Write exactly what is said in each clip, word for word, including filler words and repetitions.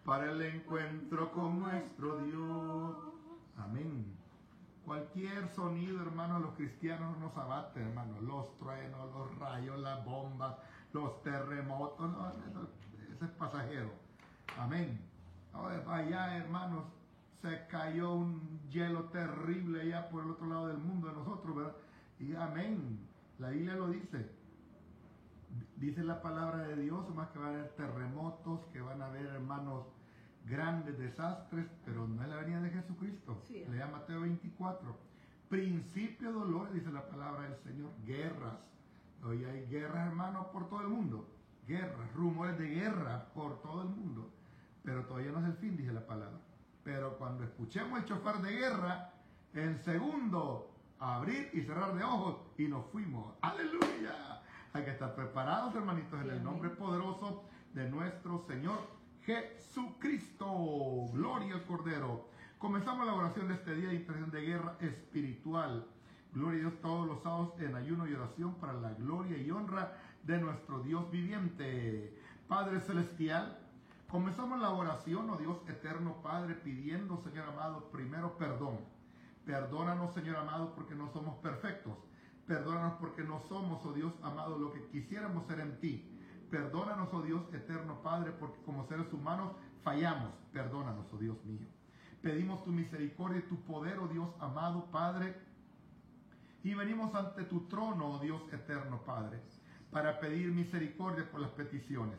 para el encuentro con nuestro Dios. Amén. Cualquier sonido, hermanos, los cristianos nos abaten, hermanos. Los truenos, los rayos, las bombas, los terremotos, no, eso, eso es pasajero. Amén. Ahora, allá, hermanos, se cayó un hielo terrible allá por el otro lado del mundo de nosotros, ¿verdad? Y amén. La Biblia lo dice. Dice la palabra de Dios, más que van a haber terremotos, que van a haber, hermanos, grandes desastres, pero no es la venida de Jesucristo. Sí. Lea Mateo veinticuatro. Principio de dolores, dice la palabra del Señor. Guerras. Hoy hay guerras, hermanos, por todo el mundo. Guerras, rumores de guerra por todo el mundo. Pero todavía no es el fin, dice la palabra. Pero cuando escuchemos el chofar de guerra, en segundo, abrir y cerrar de ojos y nos fuimos. ¡Aleluya! Hay que estar preparados, hermanitos, en el nombre poderoso de nuestro Señor Jesucristo. Gloria al Cordero. Comenzamos la oración de este día de intercesión de guerra espiritual. Gloria a Dios, todos los sábados en ayuno y oración para la gloria y honra de nuestro Dios viviente. Padre Celestial, comenzamos la oración, oh Dios eterno Padre, pidiendo, Señor amado, primero perdón. Perdónanos, Señor amado, porque no somos perfectos. Perdónanos porque no somos, oh Dios amado, lo que quisiéramos ser en ti. Perdónanos, oh Dios eterno Padre, porque como seres humanos fallamos. Perdónanos, oh Dios mío. Pedimos tu misericordia y tu poder, oh Dios amado Padre, y venimos ante tu trono, oh Dios eterno Padre, para pedir misericordia por las peticiones.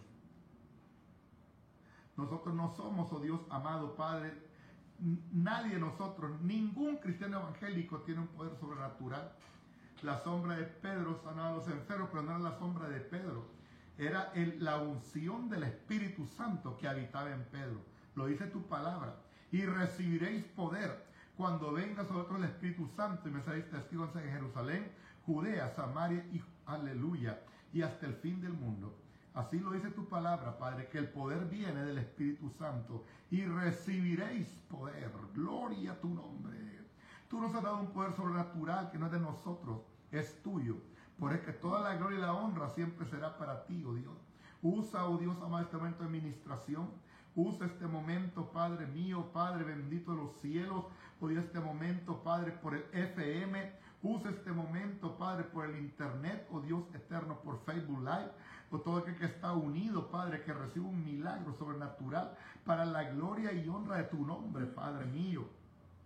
Nosotros no somos, oh Dios amado Padre, nadie de nosotros, ningún cristiano evangélico tiene un poder sobrenatural. La sombra de Pedro sanaba a los enfermos, pero no era la sombra de Pedro. Era el, la unción del Espíritu Santo que habitaba en Pedro. Lo dice tu palabra. Y recibiréis poder cuando venga sobre vosotros el Espíritu Santo y me seréis testigos en Jerusalén, Judea, Samaria y aleluya, y hasta el fin del mundo. Así lo dice tu palabra, Padre, que el poder viene del Espíritu Santo y recibiréis poder. Gloria a tu nombre. Tú nos has dado un poder sobrenatural que no es de nosotros, es tuyo. Por eso que toda la gloria y la honra siempre será para ti, oh Dios. Usa, oh Dios, amado, este momento de ministración. Usa este momento, Padre mío, Padre bendito de los cielos. Oh Dios, este momento, Padre, por el F M. Usa este momento, Padre, por el internet, oh Dios eterno, por Facebook Live. Por todo aquel que está unido, Padre, que reciba un milagro sobrenatural para la gloria y honra de tu nombre, Padre mío.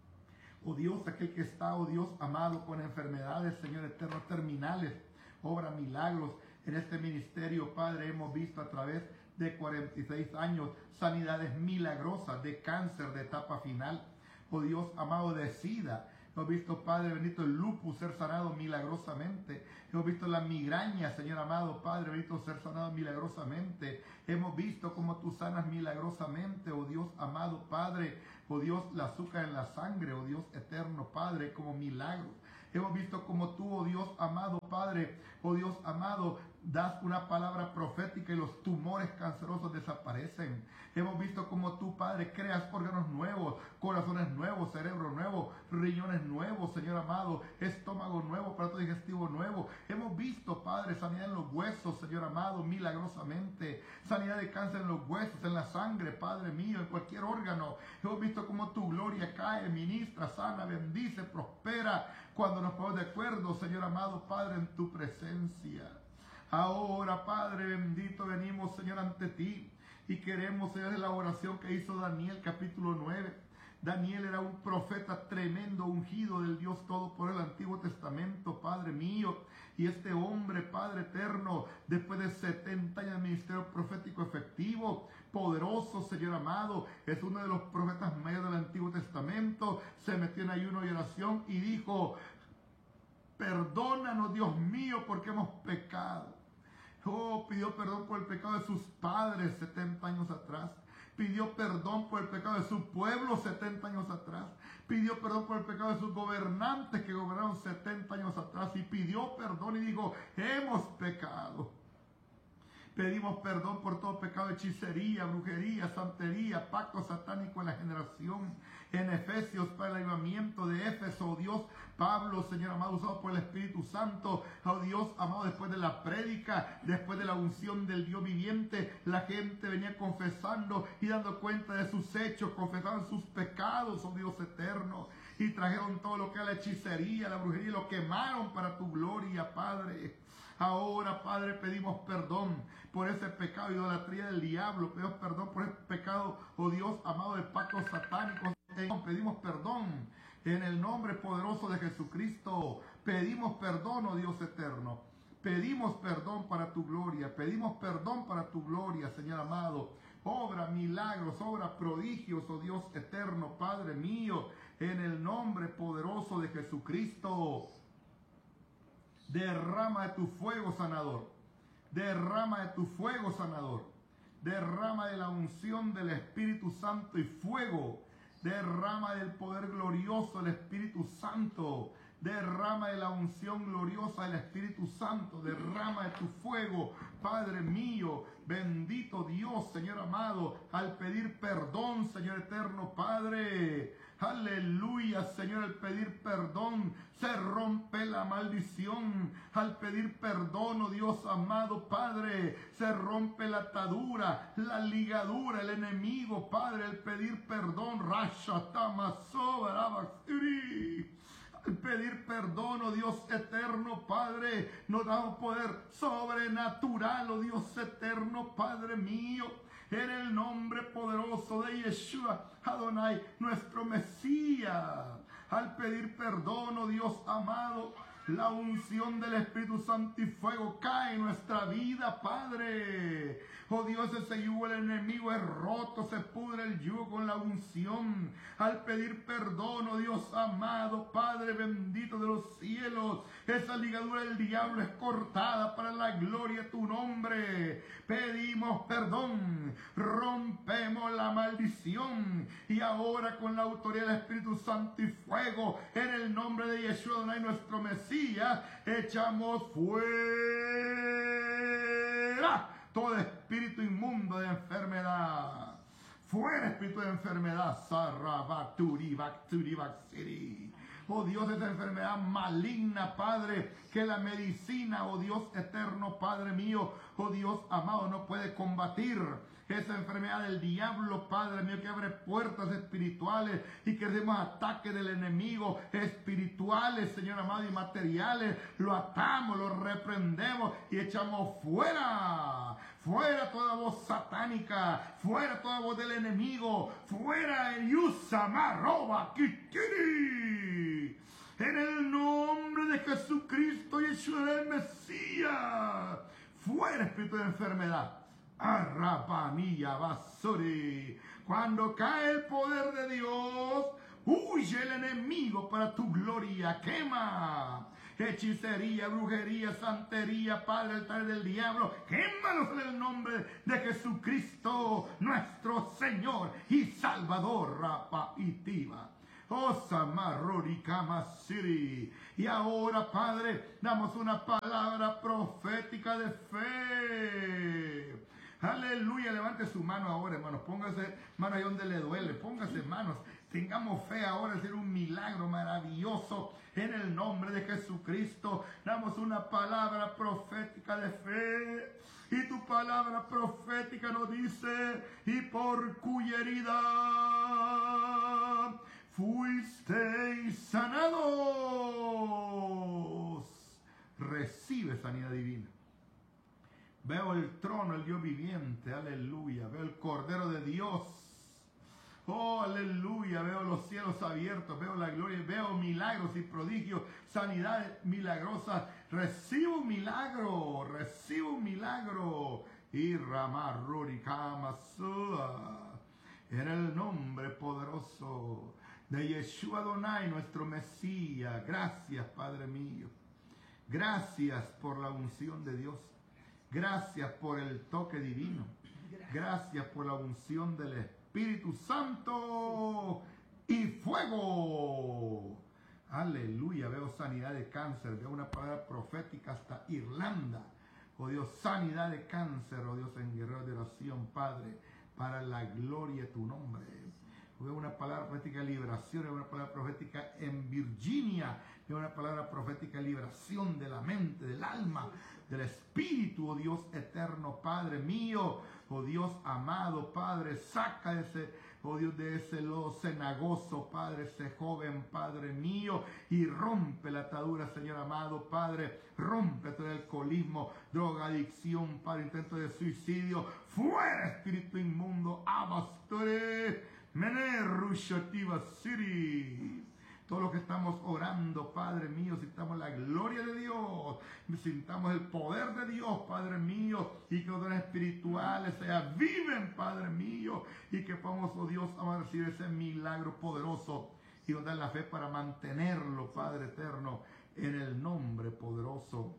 Oh Dios, aquel que está, oh Dios amado, con enfermedades, Señor eterno, terminales, obra milagros en este ministerio, Padre. Hemos visto a través de cuarenta y seis años sanidades milagrosas de cáncer de etapa final. Oh Dios amado, de SIDA. Hemos visto, Padre bendito, el lupus ser sanado milagrosamente. Hemos visto la migraña, Señor amado, Padre bendito, ser sanado milagrosamente. Hemos visto cómo tú sanas milagrosamente, oh Dios amado, Padre. Oh Dios, la azúcar en la sangre, oh Dios eterno, Padre, como milagro. Hemos visto como tú, oh Dios amado, Padre, oh Dios amado, das una palabra profética y los tumores cancerosos desaparecen. Hemos visto como tú, Padre, creas órganos nuevos, corazones nuevos, cerebro nuevo, riñones nuevos, Señor amado, estómago nuevo, aparato digestivo nuevo. Hemos visto, Padre, sanidad en los huesos, Señor amado, milagrosamente. Sanidad de cáncer en los huesos, en la sangre, Padre mío, en cualquier órgano. Hemos visto como tu gloria cae, ministra, sana, bendice, prospera, cuando nos ponemos de acuerdo, Señor amado, Padre, en tu presencia. Ahora, Padre bendito, venimos, Señor, ante ti y queremos, Señor, la oración que hizo Daniel, capítulo nueve. Daniel era un profeta tremendo, ungido del Dios todo por el Antiguo Testamento, Padre mío. Y este hombre, Padre eterno, después de setenta años de ministerio profético efectivo, poderoso, Señor amado, es uno de los profetas mayores del Antiguo Testamento. Se metió en ayuno y oración y dijo: perdónanos, Dios mío, porque hemos pecado. Oh, pidió perdón por el pecado de sus padres setenta años atrás. Pidió perdón por el pecado de su pueblo setenta años atrás. Pidió perdón por el pecado de sus gobernantes que gobernaron setenta años atrás. Y pidió perdón y dijo: hemos pecado. Pedimos perdón por todo pecado de hechicería, brujería, brujería, santería, pacto satánico en la generación. En Efesios, para el avivamiento de Éfeso, oh Dios, Pablo, Señor amado, usado por el Espíritu Santo, oh Dios amado, después de la prédica, después de la unción del Dios viviente, la gente venía confesando y dando cuenta de sus hechos, confesaban sus pecados, oh Dios eterno, y trajeron todo lo que era la hechicería, la brujería, y lo quemaron para tu gloria, Padre. Ahora, Padre, pedimos perdón por ese pecado de idolatría del diablo. Pedimos perdón por ese pecado, oh Dios amado, de pactos satánicos. Pedimos perdón en el nombre poderoso de Jesucristo. Pedimos perdón, oh Dios eterno. Pedimos perdón para tu gloria. Pedimos perdón para tu gloria, Señor amado. Obra milagros, obra prodigios, oh Dios eterno, Padre mío, en el nombre poderoso de Jesucristo. Derrama de tu fuego sanador, derrama de tu fuego sanador, derrama de la unción del Espíritu Santo y fuego, derrama del poder glorioso del Espíritu Santo, derrama de la unción gloriosa del Espíritu Santo, derrama de tu fuego, Padre mío, bendito Dios, Señor amado, al pedir perdón, Señor eterno, Padre. Aleluya, Señor, al pedir perdón se rompe la maldición. Al pedir perdón, oh Dios amado, Padre, se rompe la atadura, la ligadura, el enemigo, Padre, al pedir perdón, al pedir perdón, oh Dios eterno, Padre, nos da un poder sobrenatural, oh Dios eterno, Padre mío. En el nombre poderoso de Yeshua, Adonai, nuestro Mesías. Al pedir perdón, oh Dios amado, la unción del Espíritu Santo y fuego cae en nuestra vida, Padre. Oh Dios, ese yugo del enemigo es roto, se pudre el yugo con la unción. Al pedir perdón, oh Dios amado, Padre bendito de los cielos, esa ligadura del diablo es cortada para la gloria de tu nombre. Pedimos perdón, rompemos la maldición y ahora con la autoridad del Espíritu Santo y fuego, en el nombre de Yeshua Adonai, nuestro Mesías, echamos fuera todo espíritu inmundo de enfermedad. Fuera espíritu de enfermedad. Sarrabaturi, Bakturi, Baksiri. Oh Dios, esa enfermedad maligna, Padre, que la medicina, oh Dios eterno, Padre mío, oh Dios amado, no puede combatir. Esa enfermedad del diablo, Padre mío, que abre puertas espirituales y que hacemos ataques del enemigo espirituales, Señor amado, y materiales. Lo atamos, lo reprendemos y echamos fuera. Fuera toda voz satánica, fuera toda voz del enemigo, fuera el Yusamarroba Kitiri. En el nombre de Jesucristo, Yeshua el Mesías, fuera espíritu de enfermedad. Arrapanilla basuri. Cuando cae el poder de Dios, huye el enemigo para tu gloria. Quema hechicería, brujería, santería, Padre, altar del diablo. Quémalos en el nombre de Jesucristo, nuestro Señor y Salvador. Rapa y Tiva. Y ahora, Padre, damos una palabra profética de fe. Aleluya, levante su mano ahora, hermanos. Póngase mano ahí donde le duele. Póngase manos. Tengamos fe ahora, hacer un milagro maravilloso en el nombre de Jesucristo. Damos una palabra profética de fe. Y tu palabra profética nos dice: y por cuya herida fuisteis sanados. Recibe sanidad divina. Veo el trono, el Dios viviente, aleluya. Veo el Cordero de Dios. Oh, aleluya. Veo los cielos abiertos, veo la gloria, veo milagros y prodigios, sanidades milagrosas. Recibo un milagro, recibo un milagro. Y Ramarurikamasua. En el nombre poderoso de Yeshua Adonai, nuestro Mesías. Gracias, Padre mío. Gracias por la unción de Dios. Gracias por el toque divino. Gracias por la unción del Espíritu Santo y fuego. Aleluya. Veo sanidad de cáncer. Veo una palabra profética hasta Irlanda. Oh Dios, sanidad de cáncer. Oh Dios, en guerrero de oración, Padre. para la gloria de tu nombre. Es una palabra profética de liberación, es una palabra profética en Virginia, es una palabra profética de liberación de la mente, del alma, del espíritu, oh Dios eterno, Padre mío, oh Dios amado, Padre, saca ese, oh Dios, de ese lodo cenagoso, Padre, ese joven, Padre mío, y rompe la atadura, Señor amado, Padre, rompe todo el alcoholismo, drogadicción, Padre, intento de suicidio, fuera espíritu inmundo, abastore, Menerushativa City. Todo lo que estamos orando, Padre mío, sintamos la gloria de Dios, sintamos el poder de Dios, Padre mío, y que los dones espirituales se aviven, Padre mío, y que podamos, oh Dios, amar, recibir ese milagro poderoso y nos dar la fe para mantenerlo, Padre eterno, en el nombre poderoso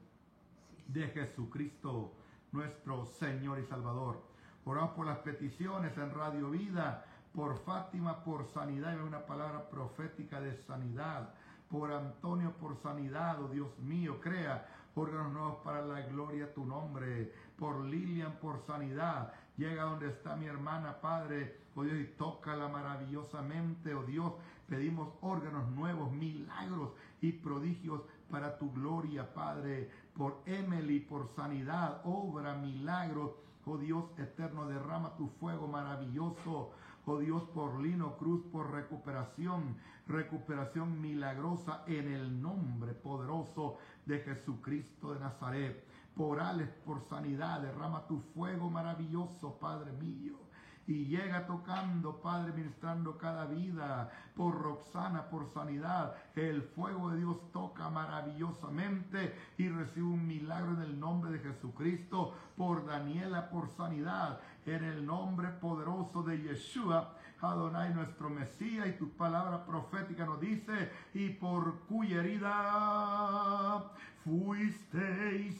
de Jesucristo, nuestro Señor y Salvador. Oramos por las peticiones en Radio Vida, por Fátima, por sanidad, y una palabra profética de sanidad, por Antonio, por sanidad, oh Dios mío, crea órganos nuevos para la gloria de tu nombre, por Lilian, por sanidad, llega donde está mi hermana, Padre, oh Dios, y tócala maravillosamente, oh Dios, pedimos órganos nuevos, milagros y prodigios para tu gloria, Padre, por Emily, por sanidad, obra milagros, oh Dios eterno, derrama tu fuego maravilloso, oh Dios, por Lino Cruz, por recuperación, recuperación milagrosa en el nombre poderoso de Jesucristo de Nazaret. Por Alex, por sanidad, derrama tu fuego maravilloso, Padre mío. Y llega tocando, Padre, ministrando cada vida. Por Roxana, por sanidad, el fuego de Dios toca maravillosamente y recibe un milagro en el nombre de Jesucristo. Por Daniela, por sanidad, en el nombre poderoso de Yeshua, Adonai, nuestro Mesías, y tu palabra profética nos dice, y por cuya herida fuisteis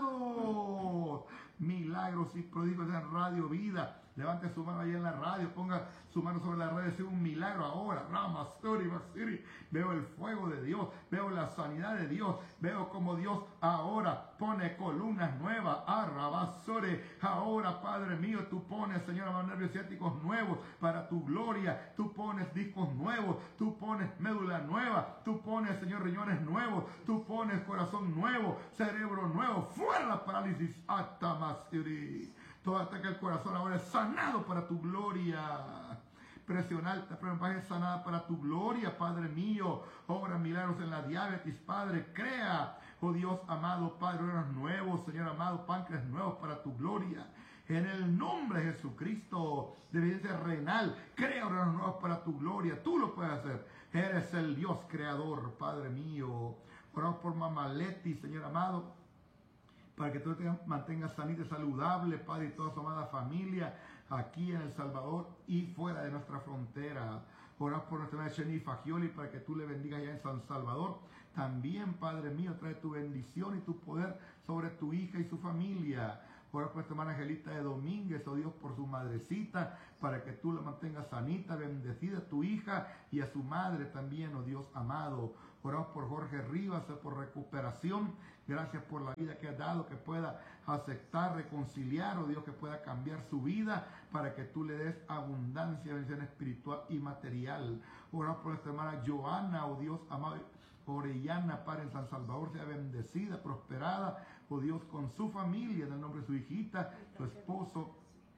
sanados. Milagros y prodigios en Radio Vida. Levante su mano ahí en la radio, ponga su mano sobre la radio, es un milagro ahora. Ramasuri, Basiri. Veo el fuego de Dios, veo la sanidad de Dios, veo como Dios ahora pone columnas nuevas. Arrabasore. Ahora, Padre mío, tú pones, Señor, nervios ciáticos nuevos para tu gloria. Tú pones discos nuevos, tú pones médula nueva, tú pones, Señor, riñones nuevos, tú pones corazón nuevo, cerebro nuevo. Fuera la parálisis. Atamasiri. Todo ataque al corazón ahora es sanado para tu gloria. Presión alta, presión baja es sanada para tu gloria, Padre mío. Obra milagros en la diabetes, Padre. Crea, oh Dios amado, Padre, órganos nuevos, Señor amado, páncreas nuevos para tu gloria. En el nombre de Jesucristo, deficiencia renal, crea órganos nuevos para tu gloria. Tú lo puedes hacer. Eres el Dios creador, Padre mío. Oramos por Mamá Leti, Señor amado, para que tú te mantengas sanita y saludable, Padre, y toda su amada familia, aquí en El Salvador y fuera de nuestra frontera. Oramos por nuestra hermana Sheni Fagioli, para que tú le bendigas allá en San Salvador. También, Padre mío, trae tu bendición y tu poder sobre tu hija y su familia. Oramos por nuestra hermana Angelita de Domínguez, oh Dios, por su madrecita, para que tú la mantengas sanita, bendecida a tu hija y a su madre también, oh Dios amado. Oramos por Jorge Rivas, por recuperación. Gracias por la vida que has dado, que pueda aceptar, reconciliar, oh Dios, que pueda cambiar su vida para que tú le des abundancia, bendición espiritual y material. Oramos por nuestra hermana Joana, oh Dios amado, Orellana, Padre, en San Salvador, sea bendecida, prosperada, oh Dios, con su familia, en el nombre de su hijita, su esposo.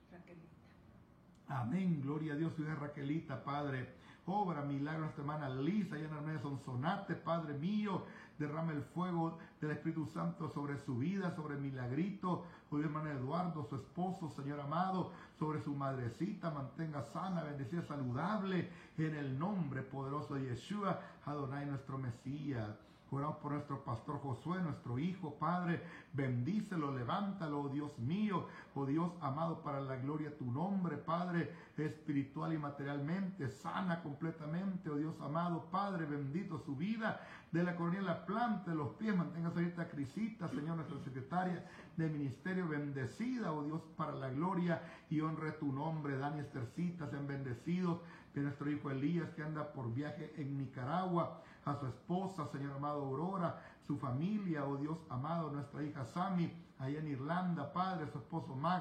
Amén, gloria a Dios, su hija Raquelita, Padre. Obra milagro nuestra hermana Lisa y en la Sonsonate, Padre mío, derrama el fuego del Espíritu Santo sobre su vida, sobre Milagrito, sobre hermano Eduardo, su esposo, Señor amado, sobre su madrecita, mantenga sana, bendecida, saludable, en el nombre poderoso de Yeshua, Adonai, nuestro Mesías. Oramos por nuestro pastor Josué, nuestro hijo, Padre, bendícelo, levántalo, oh Dios mío, oh Dios amado, para la gloria de tu nombre, Padre, espiritual y materialmente, sana completamente, oh Dios amado, Padre, bendito su vida, de la coronilla a la planta de los pies, mantenga ahorita Crisita, Señor, nuestra secretaria de ministerio, bendecida, oh Dios, para la gloria y honre tu nombre. Dani, Estercita, sean bendecidos, que nuestro hijo Elías, que anda por viaje en Nicaragua, a su esposa, Señor amado, Aurora, su familia, oh Dios amado, nuestra hija Sami, allá en Irlanda, Padre, su esposo Max,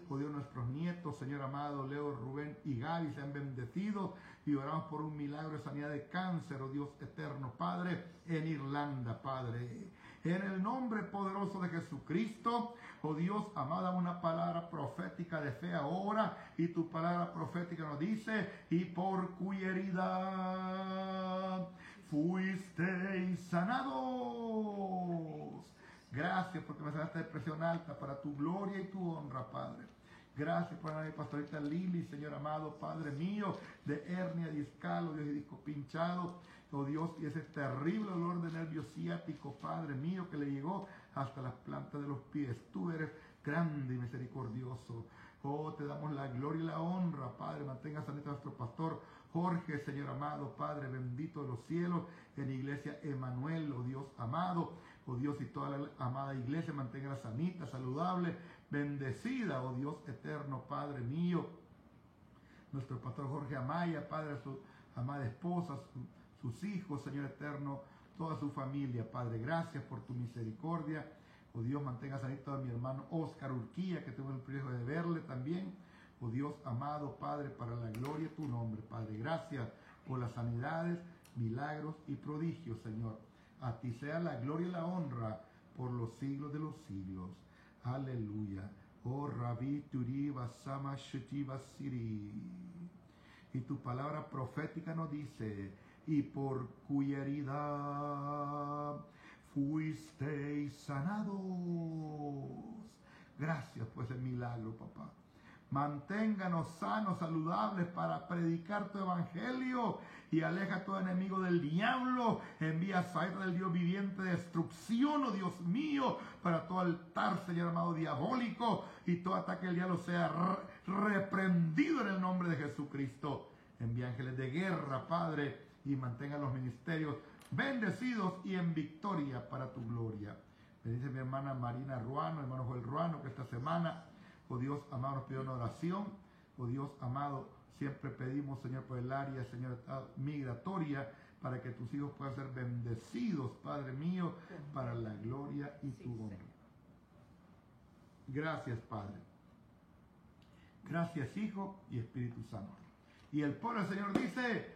Oh Dios, nuestros nietos, Señor amado, Leo, Rubén y Gaby, sean bendecidos y oramos por un milagro de sanidad de cáncer, oh Dios eterno, Padre, en Irlanda, Padre. En el nombre poderoso de Jesucristo, oh Dios amado, una palabra profética de fe ahora, y tu palabra profética nos dice, y por cuya herida fuisteis sanados. Gracias porque me sanaste de presión alta para tu gloria y tu honra, Padre. Gracias por mi pastorita Lili, Señor amado, Padre mío, de hernia discal, oh Dios, y disco pinchado, oh Dios, y ese terrible dolor de nervio ciático, Padre mío, que le llegó hasta las plantas de los pies. Tú eres grande y misericordioso. Oh, te damos la gloria y la honra, Padre. Mantenga sanito a nuestro pastor Jorge, Señor amado, Padre bendito de los cielos, en Iglesia Emanuel, oh Dios amado, oh Dios, y toda la amada iglesia, mantenga sanita, saludable, bendecida, oh Dios eterno, Padre mío. Nuestro pastor Jorge Amaya, Padre, su amada esposa, su, sus hijos, Señor eterno, toda su familia, Padre, gracias por tu misericordia. Oh Dios, mantenga sanito a mi hermano Oscar Urquía, que tuve el privilegio de verle también. Oh Dios amado, Padre, para la gloria de tu nombre, Padre, gracias por las sanidades, milagros y prodigios, Señor. A ti sea la gloria y la honra por los siglos de los siglos. Aleluya. Oh Rabbi Turi Basama Shuti Basiri. Y tu palabra profética nos dice, y por cuya herida fuisteis sanados. Gracias por ese milagro, papá. Manténganos sanos, saludables para predicar tu evangelio y aleja a todo enemigo del diablo. Envía saeta del Dios viviente destrucción, oh Dios mío, para todo altar, Señor amado, diabólico, y todo ataque del diablo sea reprendido en el nombre de Jesucristo. Envía ángeles de guerra, Padre, y mantenga los ministerios bendecidos y en victoria para tu gloria. Me dice mi hermana Marina Ruano, hermano Joel Ruano, que esta semana, oh Dios amado, nos pidió una oración. Oh Dios amado, siempre pedimos, Señor, por el área, Señor, migratoria, para que tus hijos puedan ser bendecidos, Padre mío, para la gloria y tu honra. Gracias, Padre. Gracias, Hijo y Espíritu Santo. Y el pueblo del Señor dice,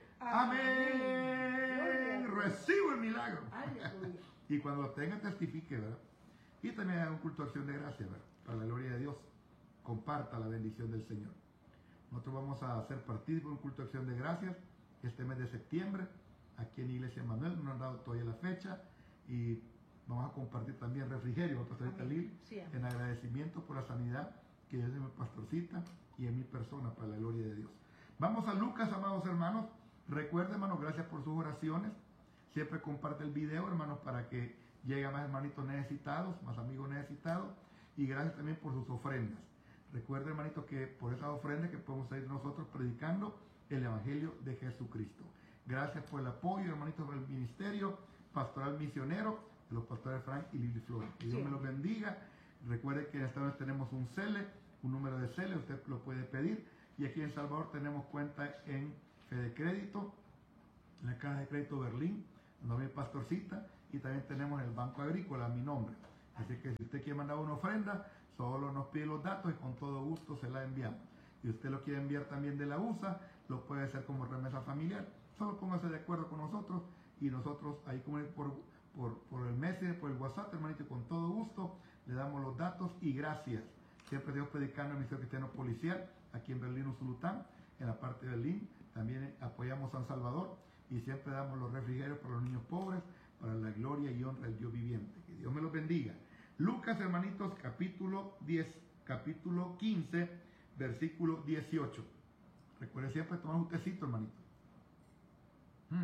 amén. Recibo el milagro. Y cuando lo tenga, testifique, ¿verdad? Y también haga un culto de acción de gracia, ¿verdad? Para la gloria de Dios. Comparta la bendición del Señor. Nosotros vamos a hacer partícipes de un culto de acción de gracias este mes de septiembre, aquí en Iglesia Emanuel. No nos han dado todavía la fecha, y vamos a compartir también refrigerio, pastorita Lili, sí, en agradecimiento por la sanidad que Dios de mi pastorcita y en mi persona, para la gloria de Dios. Vamos a Lucas, amados hermanos. Recuerden, hermanos, gracias por sus oraciones. Siempre comparte el video, hermanos, para que llegue a más hermanitos necesitados, más amigos necesitados. Y gracias también por sus ofrendas. Recuerden, hermanitos, que por esas ofrendas que podemos seguir nosotros predicando el Evangelio de Jesucristo. Gracias por el apoyo, hermanitos, del ministerio pastoral misionero de los pastores Frank y Lili Flores. Que Dios sí. me los bendiga. Recuerden que en esta vez tenemos un cele, un número de cele, usted lo puede pedir. Y aquí en El Salvador tenemos cuenta en Fede Crédito, en la Caja de Crédito Berlín, donde mi pastorcita, y también tenemos el Banco Agrícola a mi nombre. Así que si usted quiere mandar una ofrenda, solo nos pide los datos y con todo gusto se la enviamos. Si usted lo quiere enviar también de la U S A, lo puede hacer como remesa familiar. Solo póngase de acuerdo con nosotros y nosotros ahí como por, por, por el Messenger, por el WhatsApp, hermanito, con todo gusto le damos los datos y gracias. Siempre Dios predicando en el Ministerio Cristiano Policial, aquí en Berlín, Usulután, en la parte de Berlín. También apoyamos a San Salvador y siempre damos los refrigerios para los niños pobres, para la gloria y honra del Dios viviente. Que Dios me los bendiga. Lucas, hermanitos, capítulo diez, capítulo quince, versículo dieciocho. Recuerde siempre tomar un tecito, hermanito. Mm.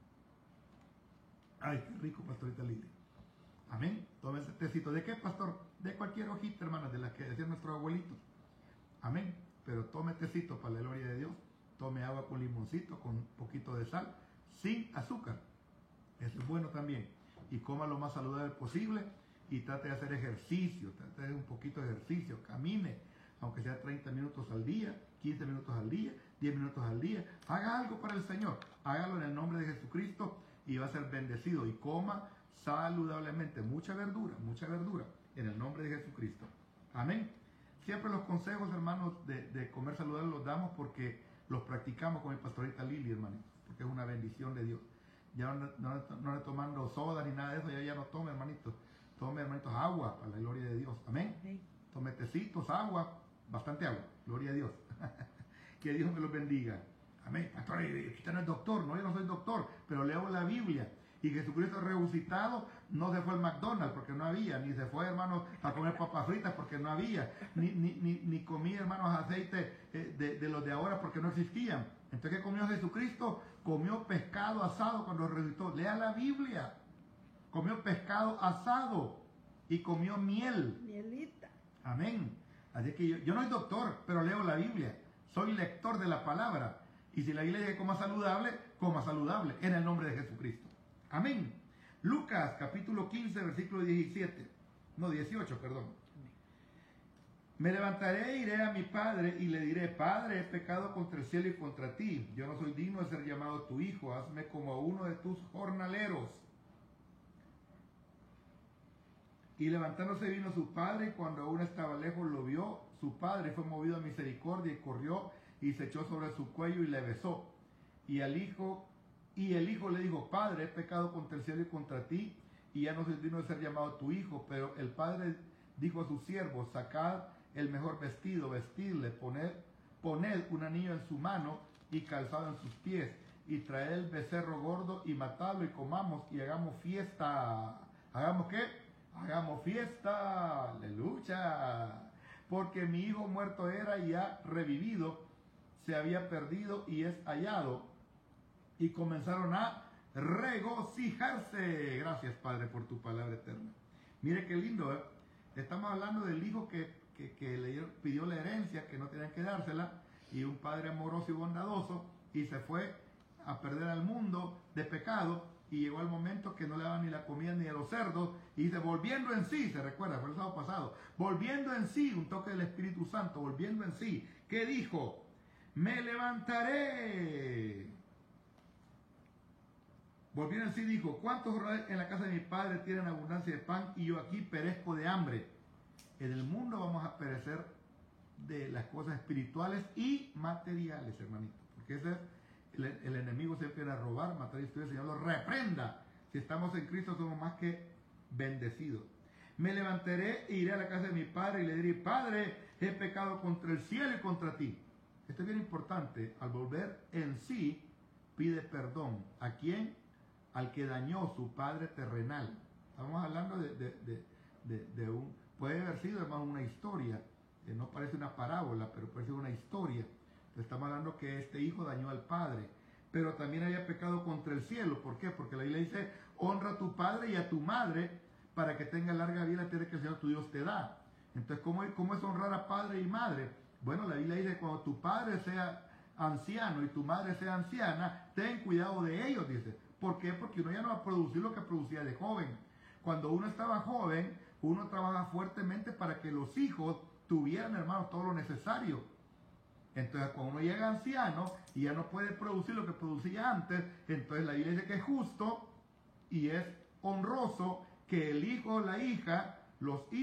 Ay, qué rico, pastorita Lili. Amén. Tome ese tecito. ¿De qué, pastor? De cualquier hojita, hermanas, de las que decían nuestros abuelitos. Amén. Pero tome tecito para la gloria de Dios. Tome agua con limoncito, con un poquito de sal, sin azúcar. Eso es bueno también. Y coma lo más saludable posible. Y trate de hacer ejercicio. Trate de hacer un poquito de ejercicio. Camine. Aunque sea treinta minutos al día, quince minutos al día, diez minutos al día. Haga algo para el Señor. Hágalo en el nombre de Jesucristo y va a ser bendecido. Y coma saludablemente. Mucha verdura, mucha verdura. En el nombre de Jesucristo. Amén. siempre los consejos, hermanos, de, de comer saludable los damos porque los practicamos con mi pastorita Lili, hermanitos, porque es una bendición de Dios. Ya no, no, no le tomando soda ni nada de eso, ya, ya no tome, hermanitos. Tome, hermanitos, agua para la gloria de Dios. Amén. Okay. Tome tecitos, agua, bastante agua. Gloria a Dios. Que Dios me los bendiga. Amén. Pastor, usted no es doctor. No, yo no soy doctor, pero leo la Biblia. Y Jesucristo resucitado no se fue al McDonald's porque no había, ni se fue, hermanos, a comer papas fritas porque no había, ni, ni, ni, ni comía, hermanos, aceite eh, de, de los de ahora porque no existían. Entonces, ¿qué comió Jesucristo? Comió pescado asado cuando resucitó. Lea la Biblia. Comió pescado asado y comió miel. Mielita. Amén. Así que yo, yo no soy doctor, pero leo la Biblia. Soy lector de la palabra. Y si la Biblia dice que coma saludable, coma saludable en el nombre de Jesucristo. Amén. Lucas capítulo quince, versículo diecisiete. No, dieciocho, perdón. Me levantaré e iré a mi padre y le diré: Padre, he pecado contra el cielo y contra ti. Yo no soy digno de ser llamado tu hijo. Hazme como a uno de tus jornaleros. Y levantándose vino su padre, y cuando aún estaba lejos lo vio su padre, fue movido a misericordia y corrió y se echó sobre su cuello y le besó. Y al hijo, y el hijo le dijo: Padre, he pecado contra el cielo y contra ti, y ya no soy digno de ser llamado tu hijo. Pero el padre dijo a sus siervos: Sacad el mejor vestido, vestidle, poned, poned un anillo en su mano y calzado en sus pies, y traed el becerro gordo y matadlo y comamos y hagamos fiesta. ¿Hagamos qué? Hagamos fiesta, aleluya, porque mi hijo muerto era y ha revivido, se había perdido y es hallado. Y comenzaron a regocijarse. Gracias, Padre, por tu palabra eterna. Mire qué lindo, ¿eh? Estamos hablando del hijo que, que, que le pidió la herencia, que no tenían que dársela, y un padre amoroso y bondadoso, y se fue a perder al mundo de pecado. Y llegó el momento que no le daban ni la comida ni a los cerdos, y dice: volviendo en sí, se recuerda, fue el sábado pasado, volviendo en sí, un toque del Espíritu Santo, volviendo en sí, ¿qué dijo? Me levantaré. Volviendo en sí dijo: ¿cuántos en la casa de mi padre tienen abundancia de pan y yo aquí perezco de hambre? En el mundo vamos a perecer de las cosas espirituales y materiales, hermanitos, porque ese es El, el enemigo siempre viene a robar, matar y destruir. El Señor lo reprenda. Si estamos en Cristo somos más que bendecidos. Me levantaré e iré a la casa de mi padre y le diré: Padre, he pecado contra el cielo y contra ti. Esto es bien importante. Al volver en sí, pide perdón. ¿A quién? Al que dañó su padre terrenal. Estamos hablando de, de, de, de, de un... Puede haber sido además una historia. Eh, no parece una parábola, pero puede ser una historia. Estamos hablando que este hijo dañó al padre, pero también había pecado contra el cielo. ¿Por qué? Porque la Biblia dice: honra a tu padre y a tu madre para que tenga larga vida la tierra que el Señor tu Dios te da. Entonces, ¿cómo, cómo es honrar a padre y madre? Bueno, la Biblia dice: cuando tu padre sea anciano y tu madre sea anciana, ten cuidado de ellos, dice. ¿Por qué? Porque uno ya no va a producir lo que producía de joven. Cuando uno estaba joven, uno trabaja fuertemente para que los hijos tuvieran, hermanos, todo lo necesario. Entonces, cuando uno llega anciano y ya no puede producir lo que producía antes, entonces la Biblia dice que es justo y es honroso que el hijo o la hija, los hijos,